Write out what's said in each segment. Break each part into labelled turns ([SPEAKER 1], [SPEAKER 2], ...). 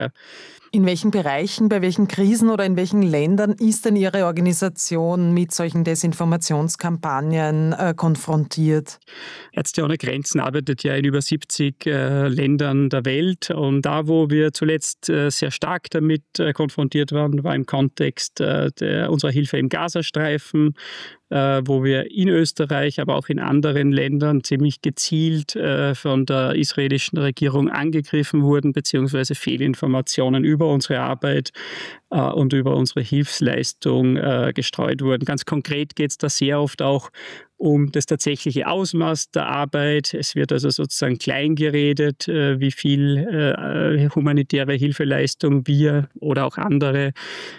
[SPEAKER 1] In welchen Bereichen, bei welchen Krisen oder in welchen Ländern ist denn Ihre Organisation mit solchen Desinformationskampagnen konfrontiert?
[SPEAKER 2] Ärzte ohne Grenzen arbeitet ja in über 70 Ländern der Welt. Und da, wo wir zuletzt sehr stark damit konfrontiert waren, war im Kontext unserer Hilfe im Gazastreifen, wo wir in Österreich, aber auch in anderen Ländern ziemlich gezielt von der israelischen Regierung angegriffen wurden, beziehungsweise Fehlinformationen über unsere Arbeit und über unsere Hilfsleistung gestreut wurden. Ganz konkret geht es da sehr oft auch um das tatsächliche Ausmaß der Arbeit. Es wird also sozusagen klein geredet, wie viel humanitäre Hilfeleistung wir oder auch andere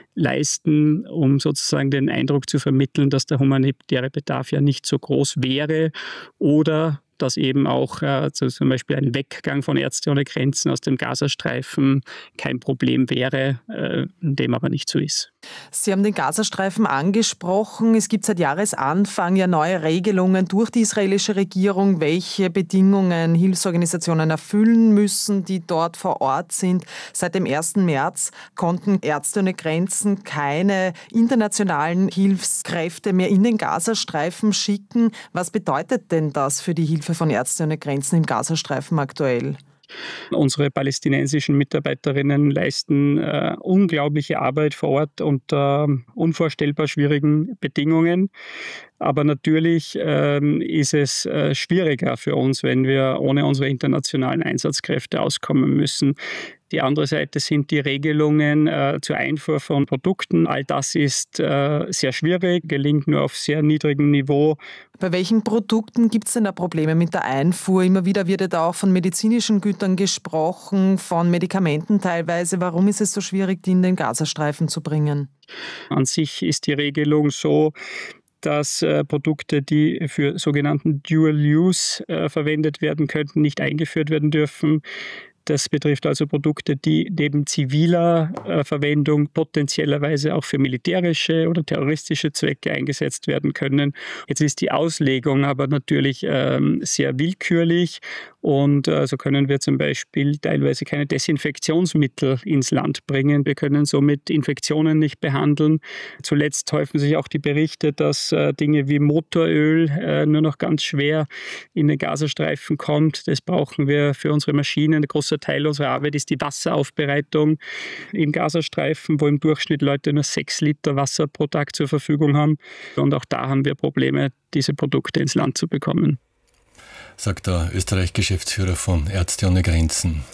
[SPEAKER 2] leisten, um sozusagen den Eindruck zu vermitteln, dass der humanitäre Bedarf ja nicht so groß wäre oder dass eben auch zum Beispiel ein Weggang von Ärzte ohne Grenzen aus dem Gazastreifen kein Problem wäre, dem aber nicht so ist.
[SPEAKER 1] Sie haben den Gazastreifen angesprochen. Es gibt seit Jahresanfang ja neue Regelungen durch die israelische Regierung, welche Bedingungen Hilfsorganisationen erfüllen müssen, die dort vor Ort sind. Seit dem 1. März konnten Ärzte ohne Grenzen keine internationalen Hilfskräfte mehr in den Gazastreifen schicken. Was bedeutet denn das für die Hilfe von Ärzte ohne Grenzen im Gazastreifen aktuell?
[SPEAKER 2] Unsere palästinensischen Mitarbeiterinnen leisten unglaubliche Arbeit vor Ort unter unvorstellbar schwierigen Bedingungen. Aber natürlich ist es schwieriger für uns, wenn wir ohne unsere internationalen Einsatzkräfte auskommen müssen. Die andere Seite sind die Regelungen zur Einfuhr von Produkten. All das ist sehr schwierig, gelingt nur auf sehr niedrigem Niveau.
[SPEAKER 1] Bei welchen Produkten gibt es denn da Probleme mit der Einfuhr? Immer wieder wird ja da auch von medizinischen Gütern gesprochen, von Medikamenten teilweise. Warum ist es so schwierig, die in den Gazastreifen zu bringen?
[SPEAKER 2] An sich ist die Regelung so, dass Produkte, die für sogenannten Dual Use verwendet werden könnten, nicht eingeführt werden dürfen. Das betrifft also Produkte, die neben ziviler Verwendung potenziellerweise auch für militärische oder terroristische Zwecke eingesetzt werden können. Jetzt ist die Auslegung aber natürlich sehr willkürlich und so können wir zum Beispiel teilweise keine Desinfektionsmittel ins Land bringen. Wir können somit Infektionen nicht behandeln. Zuletzt häufen sich auch die Berichte, dass Dinge wie Motoröl nur noch ganz schwer in den Gazastreifen kommt. Das brauchen wir für unsere Maschinen. Ein großer Teil unserer Arbeit ist die Wasseraufbereitung im Gazastreifen, wo im Durchschnitt Leute nur 6 Liter Wasser pro Tag zur Verfügung haben. Und auch da haben wir Probleme, diese Produkte ins Land zu bekommen.
[SPEAKER 3] Sagt der Österreich-Geschäftsführer von Ärzte ohne Grenzen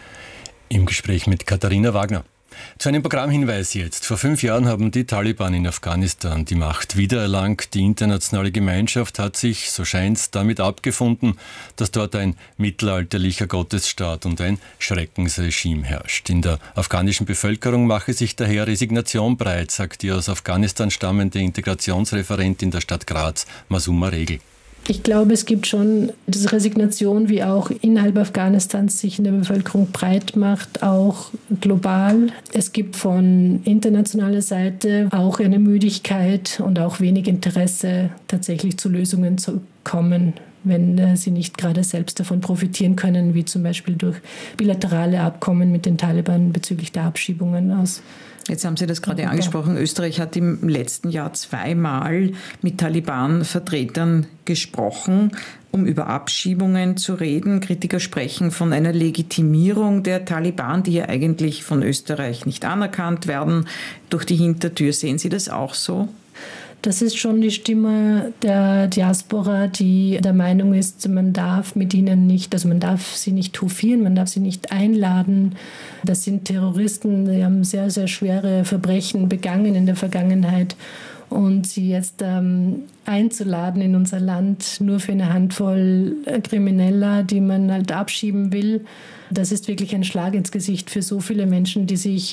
[SPEAKER 3] im Gespräch mit Katharina Wagner. Zu einem Programmhinweis jetzt. Vor 5 Jahren haben die Taliban in Afghanistan die Macht wiedererlangt. Die internationale Gemeinschaft hat sich, so scheint's, damit abgefunden, dass dort ein mittelalterlicher Gottesstaat und ein Schreckensregime herrscht. In der afghanischen Bevölkerung mache sich daher Resignation breit, sagt die aus Afghanistan stammende Integrationsreferentin der Stadt Graz, Masuma Regel.
[SPEAKER 4] Ich glaube, es gibt schon diese Resignation, wie auch innerhalb Afghanistans sich in der Bevölkerung breit macht, auch global. Es gibt von internationaler Seite auch eine Müdigkeit und auch wenig Interesse, tatsächlich zu Lösungen zu kommen, wenn sie nicht gerade selbst davon profitieren können, wie zum Beispiel durch bilaterale Abkommen mit den Taliban bezüglich der Abschiebungen aus.
[SPEAKER 5] Jetzt haben Sie das gerade angesprochen. Österreich hat im letzten Jahr 2-mal mit Taliban-Vertretern gesprochen, um über Abschiebungen zu reden. Kritiker sprechen von einer Legitimierung der Taliban, die ja eigentlich von Österreich nicht anerkannt werden, durch die Hintertür. Sehen Sie das auch so?
[SPEAKER 4] Das ist schon die Stimme der Diaspora, die der Meinung ist, man darf mit ihnen nicht, also man darf sie nicht hofieren, man darf sie nicht einladen. Das sind Terroristen, die haben sehr, sehr schwere Verbrechen begangen in der Vergangenheit. Und sie jetzt einzuladen in unser Land nur für eine Handvoll Krimineller, die man halt abschieben will, das ist wirklich ein Schlag ins Gesicht für so viele Menschen, die sich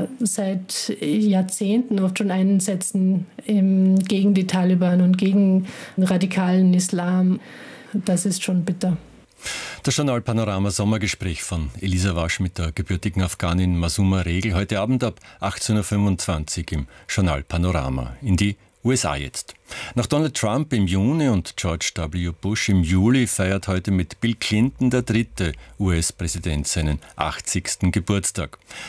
[SPEAKER 4] seit Jahrzehnten oft schon einsetzen gegen die Taliban und gegen den radikalen Islam. Das ist schon bitter.
[SPEAKER 3] Das Journal Panorama Sommergespräch von Elisa Wasch mit der gebürtigen Afghanin Masuma Regel. Heute Abend ab 18.25 Uhr im Journal Panorama. In die USA jetzt. Nach Donald Trump im Juni und George W. Bush im Juli feiert heute mit Bill Clinton der 3. US-Präsident seinen 80. Geburtstag.